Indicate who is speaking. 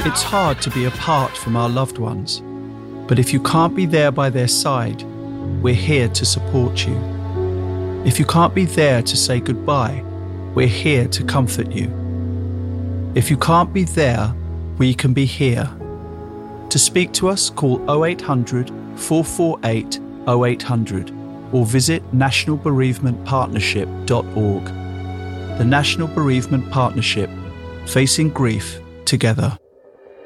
Speaker 1: It's hard to be apart from our loved ones, but if you can't be there by their side, we're here to support you. If you can't be there to say goodbye, we're here to comfort you. If you can't be there, we can be here. To speak to us, call 0800 448 0800 or visit nationalbereavementpartnership.org. The National Bereavement Partnership, facing grief together.